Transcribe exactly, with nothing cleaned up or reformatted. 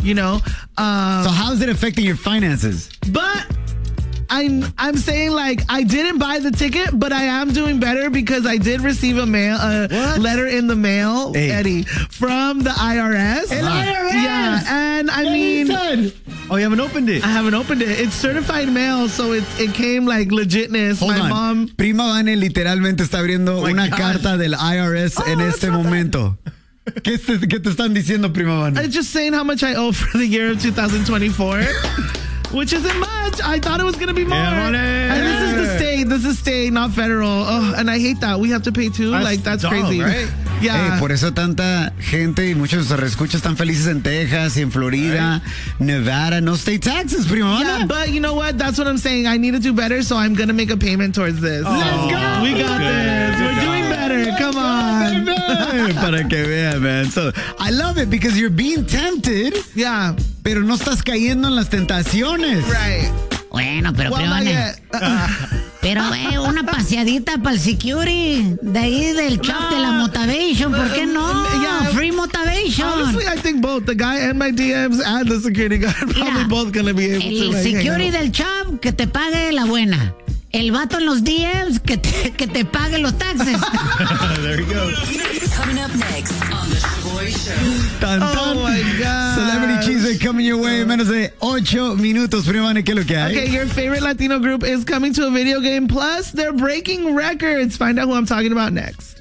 you know? Um, so how is it affecting your finances? But I'm I'm saying like I didn't buy the ticket, but I am doing better because I did receive a mail a what? letter in the mail, hey. Eddie, from the I R S. El I R S. Yeah, and I mean, oh, you haven't opened it. I haven't opened it. It's certified mail, so it it came like legitness. Hold My on. mom. Prima Vane literalmente está abriendo Oh una God. carta del I R S Oh, en that's este not momento. ¿Qué te, ¿Qué te están diciendo, Prima Vane? I'm just saying how much I owe for the year of two thousand twenty-four. Which isn't much. I thought it was going to be more. Yeah, and this is the state. This is state, not federal. Oh, and I hate that. We have to pay too. That's like, that's dumb, crazy. right? Yeah. Hey, por eso tanta gente y muchos escuchas están felices en Texas y en Florida, Nevada. No state taxes, Prima Yeah, Vane. but you know what? That's what I'm saying. I need to do better, so I'm going to make a payment towards this. Oh, Let's go. We got this. We're doing better. Come on. Para que vean, man. So, I love it because you're being tempted, Yeah. pero no estás cayendo en las tentaciones. Right. Bueno, pero Well, not Privane, yet. Uh, pero eh, una paseadita para el security de ahí del shop de la Motivation, ¿por qué no? Yeah. Free Motivation. honestly, I think both. The guy and my D Ms and the security guard are probably Mira, both going to be able to El like, hang security out. del shop que te pague la buena. El vato en los D Ms que te, que te pague los taxes. There you go. Coming up next on the Shaboy Show. Tan, Oh tan. my God. Celebrity Cheesecake coming your way en menos de ocho minutos. Prima Vane, ¿qué es lo que hay? Okay, your favorite Latino group is coming to a video game. Plus, they're breaking records. Find out who I'm talking about next.